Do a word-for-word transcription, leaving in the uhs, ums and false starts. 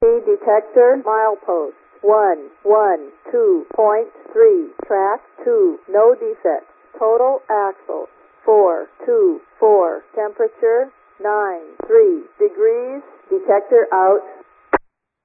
Speed detector, milepost, one, one, two point three, track, two, no defects, total axle, four, two, four, temperature, nine, three degrees, detector out,